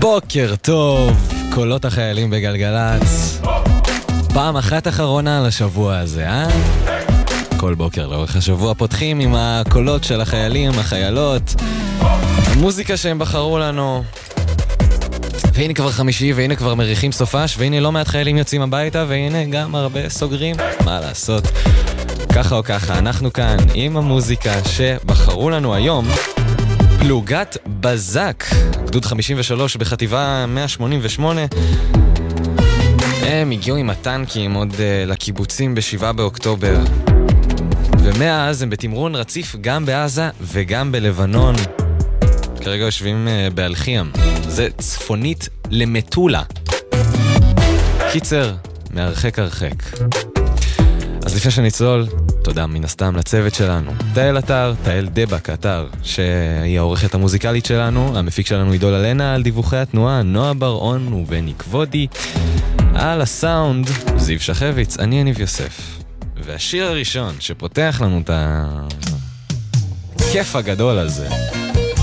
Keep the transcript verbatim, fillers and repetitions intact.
בוקר טוב, קולות החיילים בגלגלץ. פעם אחת אחרונה על השבוע הזה, אה? כל בוקר לאורך השבוע פותחים עם הקולות של החיילים, החיילות, המוזיקה שהם בחרו לנו. והנה כבר חמישי, והנה כבר מריחים סופש, והנה לא מעט חיילים יוצאים הביתה, והנה גם הרבה סוגרים. מה לעשות? ככה או ככה, אנחנו כאן עם המוזיקה שבחרו לנו היום. פלוגת בזק, גדוד חמישים ושלוש בחטיבה מאה שמונים ושמונה. הם הגיעו עם הטנקים עוד uh, לקיבוצים בשבעה באוקטובר. ומאז הם בתמרון רציף גם בעזה וגם בלבנון. כרגע יושבים uh, באלחיהם. זה צפונית למטולה. קיצר, מהרחק הרחק. אז לפני שנצלול, תודה מן הסתם לצוות שלנו. תאל אתר, תאל דבק אתר, שהיא העורכת המוזיקלית שלנו, המפיק שלנו עידול אלנה, על דיווחי התנועה, נועה בר-און ובני כבודי. על הסאונד, זיו שחביץ, אני אניב יוסף. והשיר הראשון שפותח לנו את הכיף הגדול הזה,